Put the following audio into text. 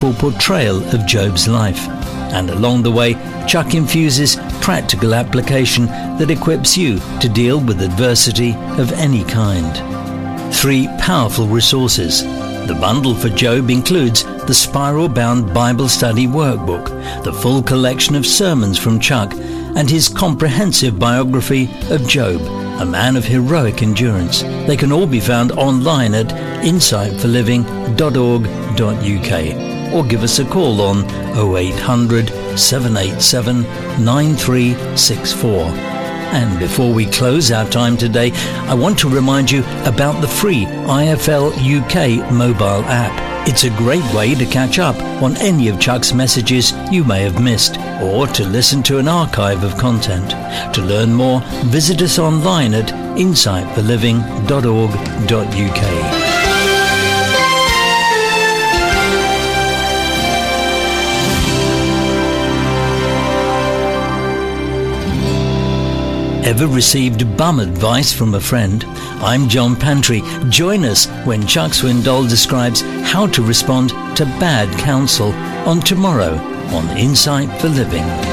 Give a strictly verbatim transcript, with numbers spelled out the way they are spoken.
faithful portrayal of Job's life. And along the way, Chuck infuses practical application that equips you to deal with adversity of any kind. Three powerful resources. The bundle for Job includes the spiral-bound Bible study workbook, the full collection of sermons from Chuck, and his comprehensive biography of Job, a man of heroic endurance. They can all be found online at insight for living dot org dot U K or give us a call on oh eight hundred, seven eight seven, nine three six four. And before we close our time today, I want to remind you about the free I F L U K mobile app. It's a great way to catch up on any of Chuck's messages you may have missed, or to listen to an archive of content. To learn more, visit us online at insight for living dot org dot U K. Ever received bum advice from a friend? I'm John Pantry. Join us when Chuck Swindoll describes how to respond to bad counsel on Tomorrow on Insight for Living.